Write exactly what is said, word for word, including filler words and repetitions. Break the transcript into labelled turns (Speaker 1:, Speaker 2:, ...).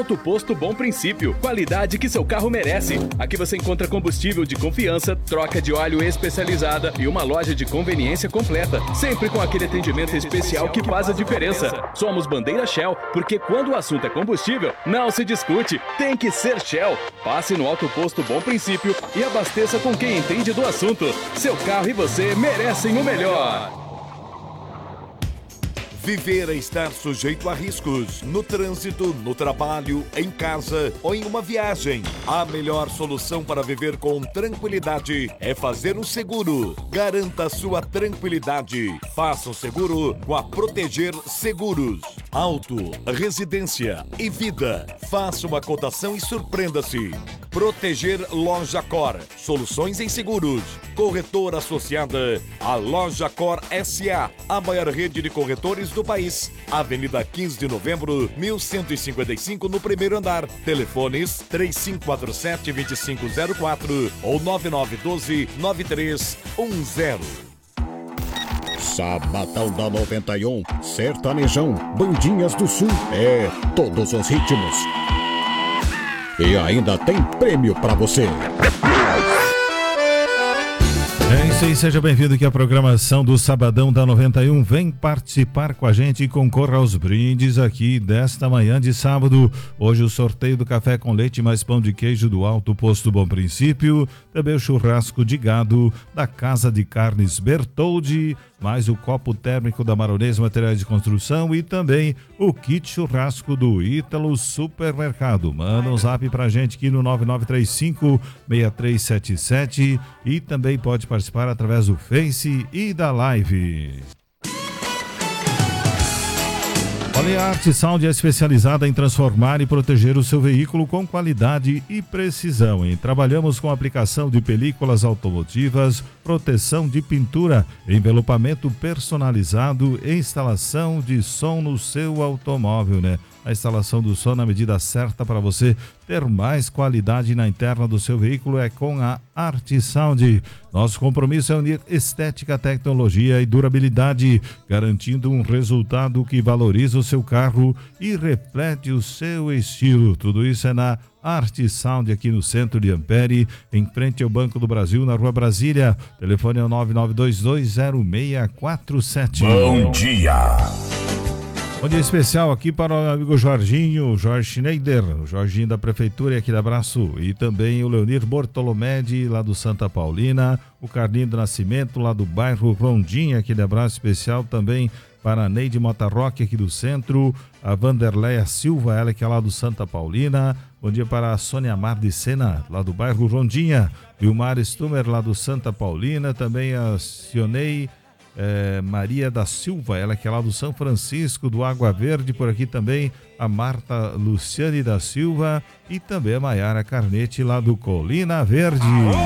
Speaker 1: Alto Posto Bom Princípio. Qualidade que seu carro merece. Aqui você encontra combustível de confiança, troca de óleo especializada e uma loja de conveniência completa. Sempre com aquele atendimento especial que faz a diferença. Somos bandeira Shell, porque quando o assunto é combustível, não se discute. Tem que ser Shell. Passe no Alto Posto Bom Princípio e abasteça com quem entende do assunto. Seu carro e você merecem o melhor.
Speaker 2: Viver é estar sujeito a riscos no trânsito, no trabalho, em casa ou em uma viagem. A melhor solução para viver com tranquilidade é fazer um seguro. Garanta sua tranquilidade. Faça um seguro com a Proteger Seguros. Auto, residência e vida. Faça uma cotação e surpreenda-se. Proteger Loja Cor. Soluções em seguros. Corretora associada à Loja Cor S A, a maior rede de corretores do país. Avenida quinze de novembro, mil cento e cinquenta e cinco, no primeiro andar. Telefones três cinco quatro sete, dois cinco zero quatro ou nove nove um dois, nove três um zero.
Speaker 3: Sabadão da noventa e um, Sertanejão, Bandinhas do Sul, é todos os ritmos. E ainda tem prêmio pra você.
Speaker 4: É isso aí, seja bem-vindo aqui à programação do Sabadão da noventa e um. Vem participar com a gente e concorra aos brindes aqui desta manhã de sábado. Hoje o sorteio do café com leite mais pão de queijo do Alto Posto Bom Princípio. Também o churrasco de gado da Casa de Carnes Bertoldi, mais o copo térmico da Maronês Materiais de Construção e também o kit churrasco do Ítalo Supermercado. Manda um zap pra gente aqui no nove nove três cinco, seis três sete sete e também pode participar através do Face e da Live. Olha, a Arte Sound é especializada em transformar e proteger o seu veículo com qualidade e precisão, hein? Trabalhamos com aplicação de películas automotivas, proteção de pintura, envelopamento personalizado e instalação de som no seu automóvel, né? A instalação do som na medida certa para você ter mais qualidade na interna do seu veículo é com a Arte Sound. Nosso compromisso é unir estética, tecnologia e durabilidade, garantindo um resultado que valoriza o seu carro e reflete o seu estilo. Tudo isso é na Arte Sound, aqui no centro de Ampere, em frente ao Banco do Brasil, na Rua Brasília. Telefone é o nove nove dois dois zero seis quatro sete.
Speaker 2: Bom dia!
Speaker 4: Bom dia especial aqui para o amigo Jorginho, Jorge Schneider, o Jorginho da Prefeitura, aquele abraço. E também o Leonir Bortolomedi, lá do Santa Paulina, o Carlinho do Nascimento, lá do bairro Rondinha, aquele abraço especial também para a Neide Motarroque, aqui do centro, a Vanderleia Silva, ela que é lá do Santa Paulina. Bom dia para a Sônia Mar de Sena, lá do bairro Rondinha, e o Mar Stumer, lá do Santa Paulina, também a Sionei É, Maria da Silva, ela que é lá do São Francisco, do Água Verde, por aqui também a Marta Luciane da Silva e também a Maiara Carnete, lá do Colina Verde.